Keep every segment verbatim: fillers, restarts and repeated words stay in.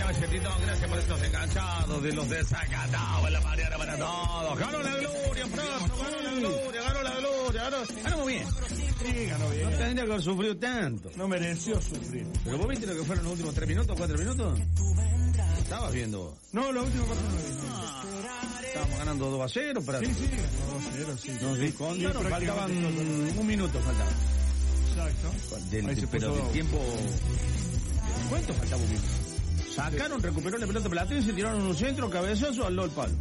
gracias, Tito, gracias por estos enganchados de los desacatados en la mañana para todos. Ganó la gloria, pronto, ganó la gloria, ganó la gloria, ganó... Ganó muy bien. Sí, ganó bien. No tendría que haber sufrido tanto. No mereció sufrir. ¿Pero vos viste lo que fueron los últimos tres minutos, cuatro minutos? ¿Estabas viendo? No, los últimos cuatro no vi. Ah, estábamos ganando dos a cero, para... Sí, sí, dos a cero, sí. Nos di cuenta, nos faltaban un minuto, faltaba. Exacto. Del, Ahí se pero puso... del tiempo... ¿Cuánto faltaba un minuto? Sacaron, recuperó la pelota Platense y tiraron un centro, cabezazo al LOL palo.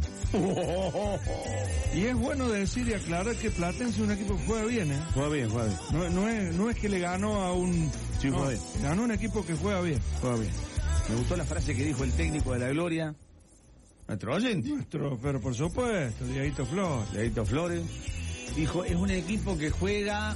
Y es bueno decir y aclarar que Platense es un equipo que juega bien, ¿eh? Juega bien, juega bien. No, no, es, no es que le ganó a un... Sí, no, juega bien. Ganó un equipo que juega bien. Juega bien. Me gustó la frase que dijo el técnico de la Gloria, nuestro oyente. Nuestro, pero por supuesto, Dieguito Flores. Dieguito Flores. Dijo, es un equipo que juega...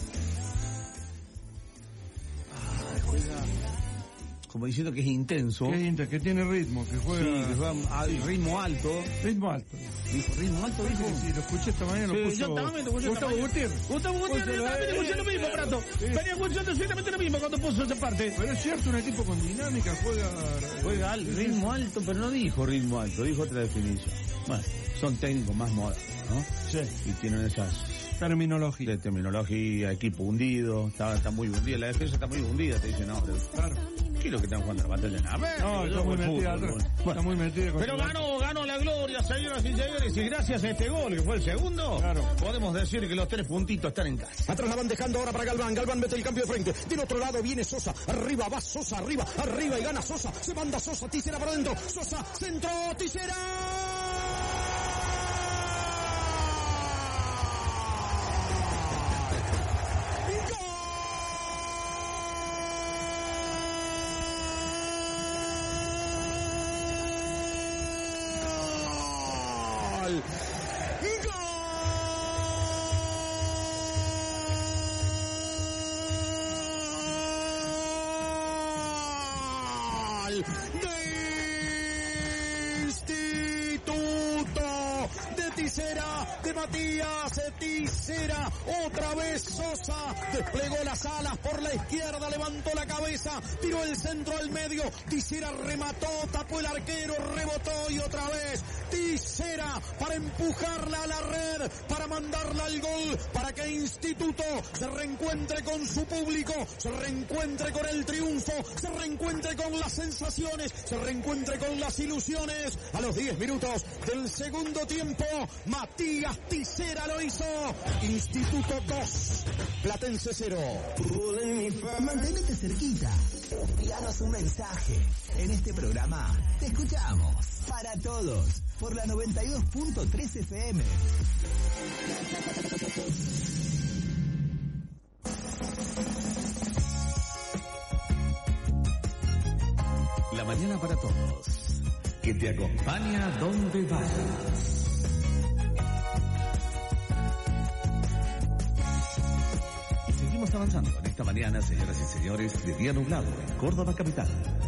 Ah, juega... Como diciendo que es intenso. Que, inter, que tiene ritmo, que juega... Sí, que juega a ritmo alto. Ritmo alto. Dijo, ritmo alto, dijo. Sí, sí, lo escuché esta mañana, lo Sí, puso... yo también lo escuché esta Gustavo mañana. Gutiérrez. Gustavo Gutiérrez, yo también escuché lo mismo, Prato. Sí. Venía escuchando exactamente lo mismo cuando puso esa parte. Pero es cierto, un equipo con dinámica juega... Juega al ritmo alto, pero no dijo ritmo alto, dijo otra definición. Bueno, son técnicos más modernos, ¿no? Sí. Y tienen esas... Terminología. De terminología, equipo hundido, está, está muy hundida, la defensa está muy hundida, te dicen, no, Claro. ¿qué es lo que están jugando la batalla? A ver, No, está muy metida atrás. Está muy metida. Pero ganó, ganó la gloria, señoras y señores, y gracias a este gol, que fue el segundo, claro, podemos decir que los tres puntitos están en casa. Atrás la van dejando ahora para Galván, Galván mete el cambio de frente, del otro lado viene Sosa, arriba va Sosa, arriba, arriba y gana Sosa, se manda Sosa, Tisera para adentro, Sosa, centro, Tisera. De Matías Tisera, otra vez Sosa, desplegó las alas por la izquierda, levantó la cabeza, tiró el centro al medio, Tisera remató, tapó el arquero, rebotó y otra vez Tisera para empujarla a la red, para mandarla al gol, para que Instituto se reencuentre con su público, se reencuentre con el triunfo, se reencuentre con las sensaciones, se reencuentre con las ilusiones. A los diez minutos del segundo tiempo, Matías Tisera lo hizo. Instituto dos, Platense cero. Manténete cerquita, envíanos un mensaje. En este programa te escuchamos para todos por la noventa y dos punto tres F M. La mañana para todos, que te acompaña donde vayas. Avanzando en esta mañana, señoras y señores, de día nublado en Córdoba capital.